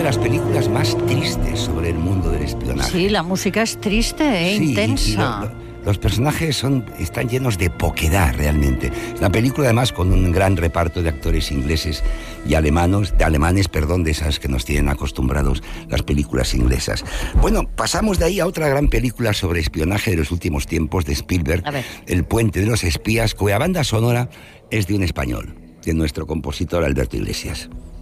las películas más tristes sobre el mundo del espionaje. Sí, la música es triste, intensa. Los personajes están llenos de poquedad, realmente. Es una película, además, con un gran reparto de actores ingleses y alemanes, de esas que nos tienen acostumbrados las películas inglesas. Bueno, pasamos de ahí a otra gran película sobre espionaje de los últimos tiempos de Spielberg, El puente de los espías, cuya banda sonora es de un español, de nuestro compositor Alberto Iglesias.